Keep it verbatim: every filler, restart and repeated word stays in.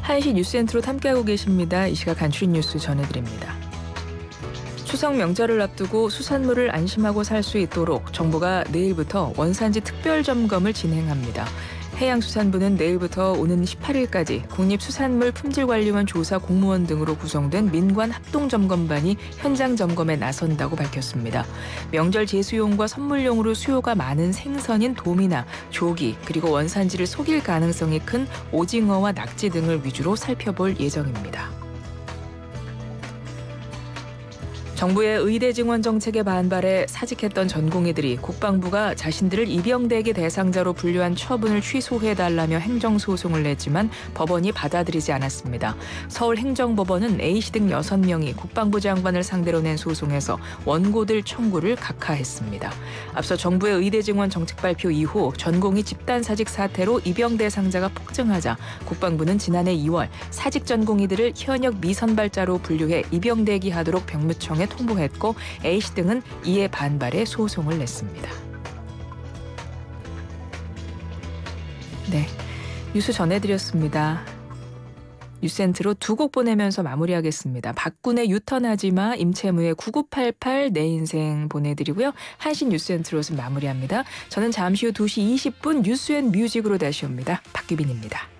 한시 뉴스엔트로 함께하고 계십니다. 이 시각 간추린 뉴스 전해드립니다. 추석 명절을 앞두고 수산물을 안심하고 살 수 있도록 정부가 내일부터 원산지 특별 점검을 진행합니다. 해양수산부는 내일부터 오는 십팔일까지 국립수산물 품질관리원 조사 공무원 등으로 구성된 민관 합동점검반이 현장 점검에 나선다고 밝혔습니다. 명절 제수용과 선물용으로 수요가 많은 생선인 도미나 조기 그리고 원산지를 속일 가능성이 큰 오징어와 낙지 등을 위주로 살펴볼 예정입니다. 정부의 의대 증원 정책에 반발해 사직했던 전공의들이 국방부가 자신들을 입영대기 대상자로 분류한 처분을 취소해달라며 행정소송을 냈지만 법원이 받아들이지 않았습니다. 서울행정법원은 A씨 등 여섯 명이 국방부 장관을 상대로 낸 소송에서 원고들 청구를 각하했습니다. 앞서 정부의 의대 증원 정책 발표 이후 전공의 집단 사직 사태로 입영 대상자가 폭증하자 국방부는 지난해 이월 사직 전공의들을 현역 미선발자로 분류해 입영대기하도록 병무청에 통보했고 A씨 등은 이에 반발해 소송을 냈습니다. 네, 뉴스 전해드렸습니다. 뉴스엔트로 두 곡 보내면서 마무리하겠습니다. 박군의 유턴하지마, 임채무의 구구팔팔 내 인생 보내드리고요. 한신 뉴스엔트로는 마무리합니다. 저는 잠시 후 두 시 이십 분 뉴스앤뮤직으로 다시 옵니다. 박규빈입니다.